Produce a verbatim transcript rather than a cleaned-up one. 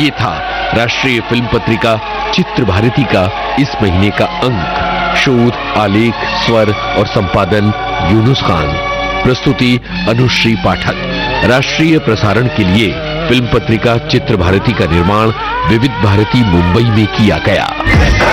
ये था राष्ट्रीय फिल्म पत्रिका चित्र भारती का इस महीने का अंक। शोध, आलेख, स्वर और संपादन यूनुस खान। प्रस्तुति अनुश्री पाठक। राष्ट्रीय प्रसारण के लिए फिल्म पत्रिका चित्र भारती का निर्माण विविध भारती मुंबई में किया गया।